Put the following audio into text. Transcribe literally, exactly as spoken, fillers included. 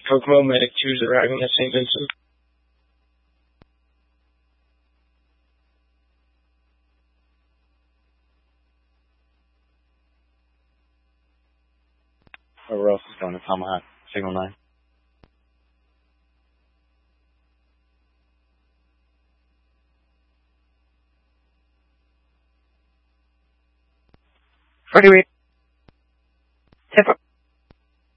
Kokomo Medic two is arriving at Saint Vincent. Whoever else is going to Tomahawk, signal nine. forty-eight. Tip